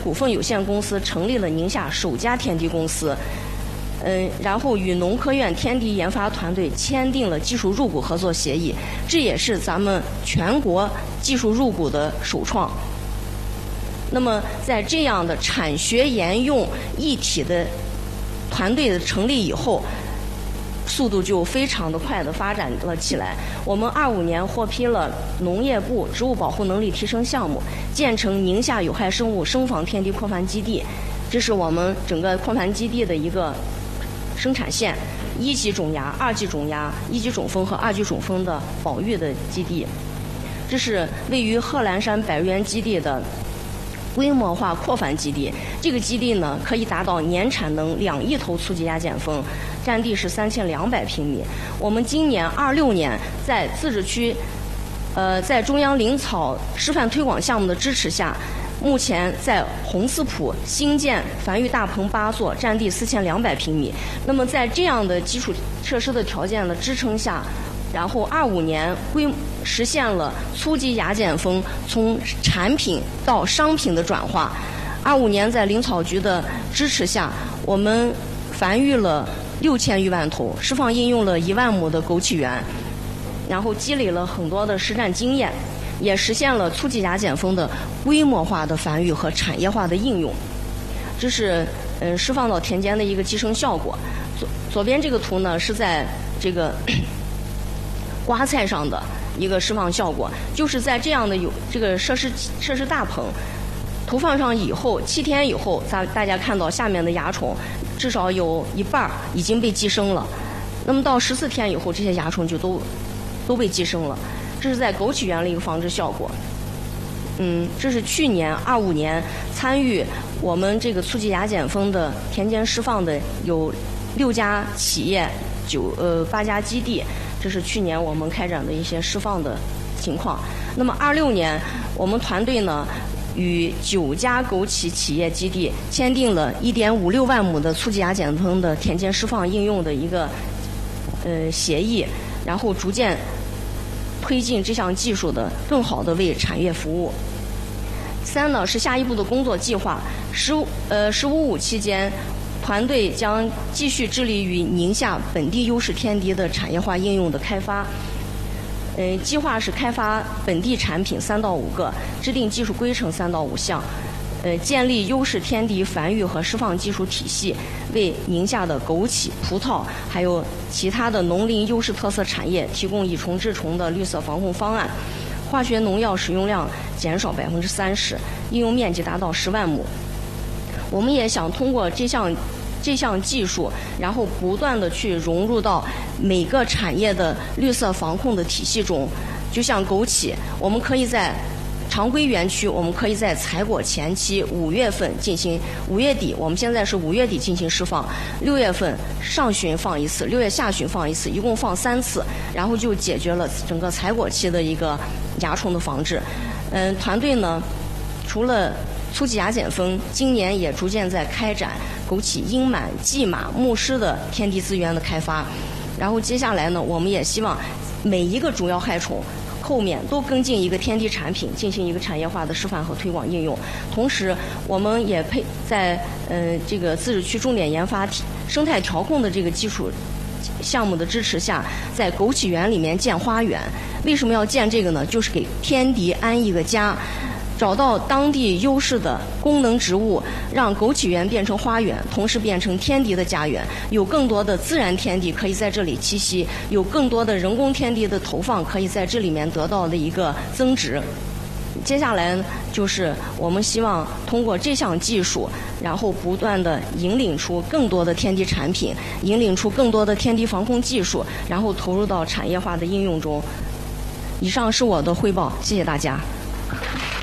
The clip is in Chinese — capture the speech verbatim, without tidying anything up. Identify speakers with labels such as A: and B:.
A: 股份有限公司成立了宁夏首家天敌公司。嗯，然后与农科院天敌研发团队签订了技术入股合作协议，这也是咱们全国技术入股的首创。那么，在这样的产学研用一体的团队的成立以后，速度就非常的快的发展了起来。我们二五年获批了农业部植物保护能力提升项目，建成宁夏有害生物生防天敌扩繁基地，这是我们整个扩繁基地的一个生产线，一级种芽、二级种芽、一级种枫和二级种枫的保育的基地。这是位于贺兰山百源基地的规模化扩繁基地。这个基地呢，可以达到年产能两亿头粗棘芽碱枫，占地是三千两百平米。我们今年二六年在自治区，呃，在中央林草示范推广项目的支持下，目前在红四浦新建繁育大棚八座，占地四千两百平米。那么在这样的基础设施的条件的支撑下，然后二五年规实现了粗棘芽碱枫从产品到商品的转化。二五年在林草局的支持下，我们繁育了六千余万头，释放应用了一万亩的枸杞园，然后积累了很多的实战经验。也实现了粗棘芽碱枫的规模化的繁育和产业化的应用，这是嗯释放到田间的一个寄生效果。左左边这个图呢是在这个瓜菜上的一个释放效果，就是在这样的有这个设施设施大棚投放上以后，七天以后，大大家看到下面的蚜虫至少有一半已经被寄生了。那么到十四天以后，这些蚜虫就都都被寄生了。这是在枸杞园的一个防治效果。嗯，这是去年二五年参与我们这个粗棘芽碱枫的田间释放的有六家企业，九呃八家基地，这是去年我们开展的一些释放的情况。那么二六年，我们团队呢与九家枸杞企业基地签订了一点五六万亩的粗棘芽碱枫的田间释放应用的一个呃协议，然后逐渐推进这项技术的更好的为产业服务。三呢是下一步的工作计划。十五呃“十五五”期间，团队将继续致力于宁夏本地优势天敌的产业化应用的开发。呃，计划是开发本地产品三到五个，制定技术规程三到五项，呃，建立优势天敌繁育和释放技术体系，为宁夏的枸杞、葡萄还有其他的农林优势特色产业提供以虫治虫的绿色防控方案。化学农药使用量减少百分之三十，应用面积达到十万亩。我们也想通过这项这项技术，然后不断的去融入到每个产业的绿色防控的体系中。就像枸杞，我们可以在常规园区，我们可以在采果前期五月份进行，五月底，我们现在是五月底进行释放，六月份上旬放一次，六月下旬放一次，一共放三次，然后就解决了整个采果期的一个蚜虫的防治。嗯，团队呢，除了粗棘芽碱枫，今年也逐渐在开展枸杞鹰螨、蓟马、木虱的天敌资源的开发。然后接下来呢，我们也希望每一个主要害虫后面都跟进一个天敌产品，进行一个产业化的示范和推广应用。同时，我们也配在呃这个自治区重点研发生态调控的这个基础项目的支持下，在枸杞园里面建花园。为什么要建这个呢？就是给天敌安一个家，找到当地优势的功能植物，让枸杞园变成花园，同时变成天敌的家园，有更多的自然天敌可以在这里栖息，有更多的人工天敌的投放可以在这里面得到的一个增值。接下来就是我们希望通过这项技术，然后不断的引领出更多的天敌产品，引领出更多的天敌防控技术，然后投入到产业化的应用中。以上是我的汇报，谢谢大家。